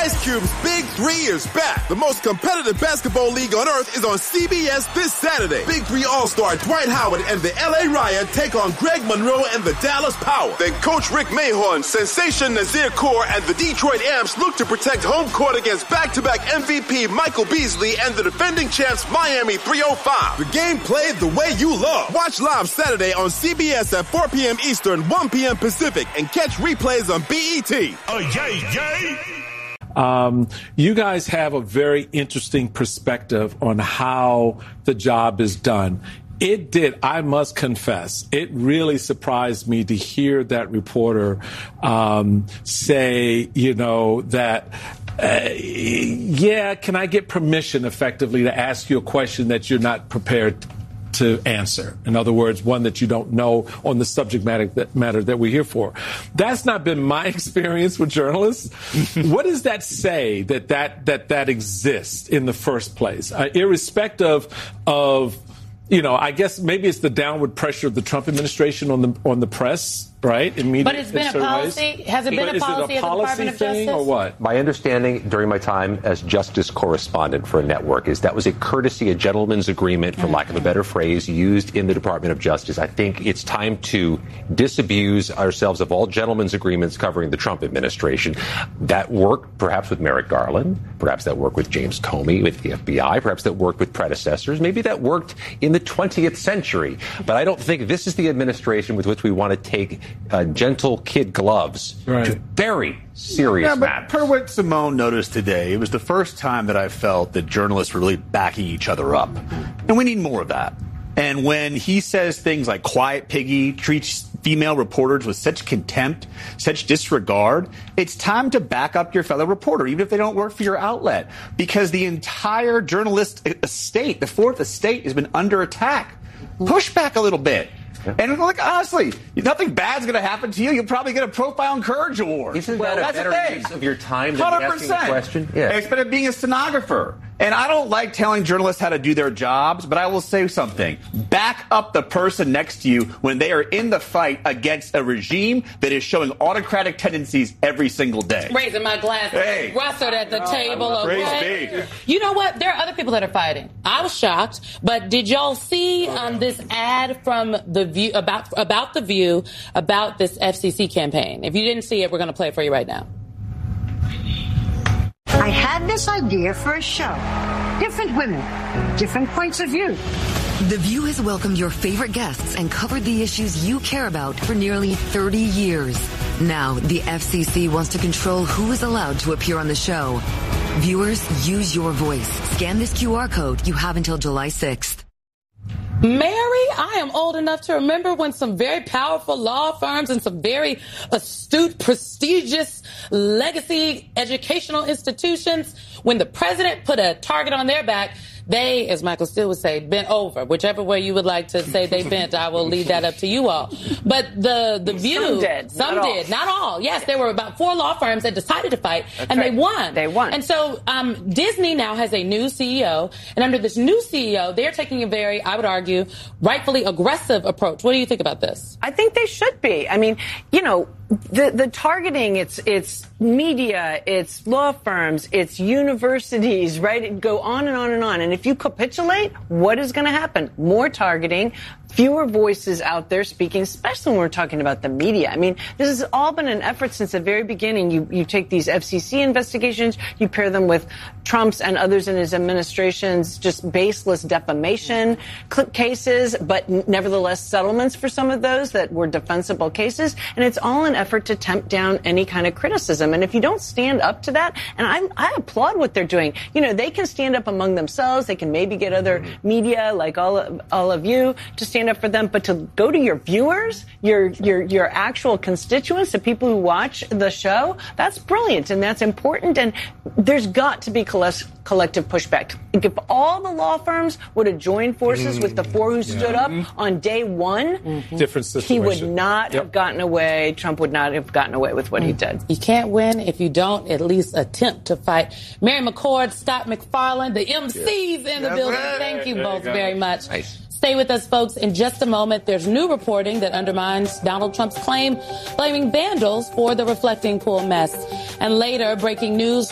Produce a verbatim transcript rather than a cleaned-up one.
Ice Cube's Big Three is back. The most competitive basketball league on earth is on C B S this Saturday. Big Three All-Star Dwight Howard and the L A Riot take on Greg Monroe and the Dallas Power. Then Coach Rick Mahorn, Sensation Nazir Kaur, and the Detroit Amps look to protect home court against back-to-back M V P Michael Beasley and the defending champs Miami three oh five. The game played the way you love. Watch live Saturday on C B S at four p.m. Eastern, one p.m. Pacific, and catch replays on B E T. Oh, yay, yay! Um, you guys have a very interesting perspective on how the job is done. It did, I must confess, it really surprised me to hear that reporter um, say, you know, that, uh, yeah, can I get permission effectively to ask you a question that you're not prepared to answer? In other words, one that you don't know on the subject matter that, matter that we're here for. That's not been my experience with journalists. What does that say that that that, that exists in the first place? Uh, irrespective of, you know, I guess maybe it's the downward pressure of the Trump administration on the on the press, right? Immediate, but it's been a policy. Ways. Has it been but a policy is it a of the Department of thing Justice? Or what? My understanding during my time as justice correspondent for a network is that was a courtesy, a gentleman's agreement, for lack of a better phrase, used in the Department of Justice. I think it's time to disabuse ourselves of all gentlemen's agreements covering the Trump administration. That worked perhaps with Merrick Garland, perhaps that worked with James Comey, with the F B I, perhaps that worked with predecessors. Maybe that worked in the twentieth century. But I don't think this is the administration with which we want to take uh, gentle kid gloves right. to very serious yeah, but matters. Per what Simone noticed today, it was the first time that I felt that journalists were really backing each other up. And we need more of that. And when he says things like quiet piggy, treats female reporters with such contempt, such disregard, it's time to back up your fellow reporter, even if they don't work for your outlet. Because the entire journalist estate, the fourth estate, has been under attack. Push back a little bit. And like honestly, nothing bad's going to happen to you. You'll probably get a Profile and Courage Award. Isn't well, that that's a better use of your time than asking a question? Yeah. Instead of being a stenographer. And I don't like telling journalists how to do their jobs, but I will say something. Back up the person next to you when they are in the fight against a regime that is showing autocratic tendencies every single day. Raising my glass. Hey. Rustled at the oh, table. Okay. Praise you know what? There are other people that are fighting. I was shocked, but did y'all see um, this ad from the View about about the View about this F C C campaign? If you didn't see it, we're going to play it for you right now. I had this idea for a show. Different women, different points of view. The View has welcomed your favorite guests and covered the issues you care about for nearly thirty years. Now, the F C C wants to control who is allowed to appear on the show. Viewers, use your voice. Scan this Q R code. You have until July sixth. Mary, I am old enough to remember when some very powerful law firms and some very astute, prestigious legacy educational institutions, when the president put a target on their back, they, as Michael Steele would say, bent over. Whichever way you would like to say they bent, I will leave that up to you all. But the the View, some did, some not did, all. not all. Yes, there were about four law firms that decided to fight, That's and right. they won. They won. And so um, Disney now has a new C E O, and under this new C E O, they're taking a very, I would argue, rightfully aggressive approach. What do you think about this? I think they should be. I mean, you know, the the targeting, it's it's media, it's law firms, it's universities, right? It go on and on and on. And if you capitulate, what is going to happen? More targeting, fewer voices out there speaking, especially when we're talking about the media. I mean, this has all been an effort since the very beginning. You you take these F C C investigations, you pair them with Trump's and others in his administration's just baseless defamation cases, but nevertheless settlements for some of those that were defensible cases. And it's all an effort to tamp down any kind of criticism. And if you don't stand up to that, and I, I applaud what they're doing. You know, they can stand up among themselves. They can maybe get other media like all of, all of you to stand up for them. But to go to your viewers, your your your actual constituents, the people who watch the show, that's brilliant and that's important. And there's got to be collective pushback. If all the law firms would have joined forces mm, with the four who stood yeah. up mm-hmm. on day one, mm-hmm. different situation. He would not yep. have gotten away. Trump would not have gotten away with what mm. he did. You can't win if you don't at least attempt to fight. Mary McCord, Scott McFarland, the M Cs yeah. in the That's building. Right. Thank you there both you very much. Nice. Stay with us, folks. In just a moment, there's new reporting that undermines Donald Trump's claim, blaming vandals for the Reflecting Pool mess. And later, breaking news